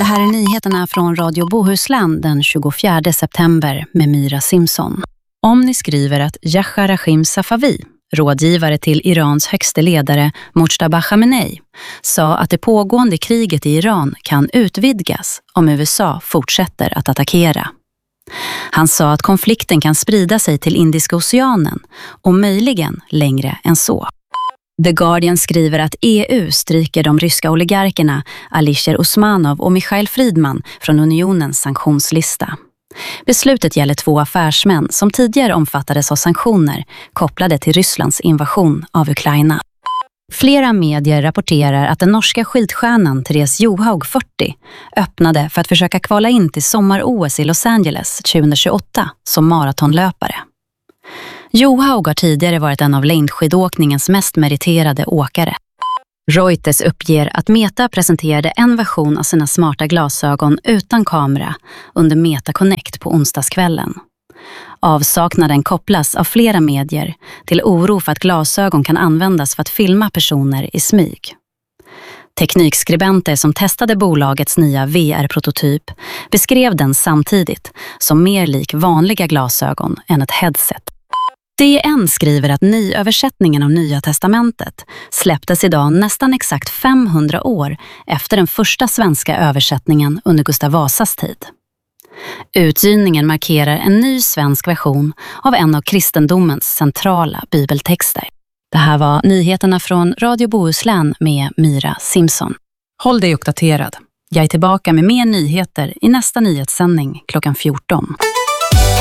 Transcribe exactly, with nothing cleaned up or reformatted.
här är nyheterna från Radio Bohuslän den tjugofjärde september med Myra Simpson. Omni skriver att Yahya Rachim Safavi, rådgivare till Irans högste ledare Mojtaba Khamenei, sa att det pågående kriget i Iran kan utvidgas om U S A fortsätter att attackera. Han sa att konflikten kan sprida sig till Indiska oceanen och möjligen längre än så. The Guardian skriver att E U stryker de ryska oligarkerna Alisher Usmanov och Mikhail Fridman från unionens sanktionslista. Beslutet gäller två affärsmän som tidigare omfattades av sanktioner kopplade till Rysslands invasion av Ukraina. Flera medier rapporterar att den norska skidstjärnan Therese Johaug, fyrtio, öppnade för att försöka kvala in till sommar-O S i Los Angeles tjugohundratjugoåtta som maratonlöpare. Johaug har tidigare varit en av längdskidåkningens mest meriterade åkare. Reuters uppger att Meta presenterade en version av sina smarta glasögon utan kamera under Meta Connect på onsdagskvällen. Avsaknaden kopplas av flera medier till oro för att glasögon kan användas för att filma personer i smyg. Teknikskribenter som testade bolagets nya V R-prototyp beskrev den samtidigt som mer lik vanliga glasögon än ett headset. D N skriver att nyöversättningen av Nya testamentet släpptes idag nästan exakt femhundra år efter den första svenska översättningen under Gustav Vasas tid. Utgivningen markerar en ny svensk version av en av kristendomens centrala bibeltexter. Det här var nyheterna från Radio Bohuslän med Myra Simpson. Håll dig uppdaterad. Jag är tillbaka med mer nyheter i nästa nyhetssändning klockan fjorton.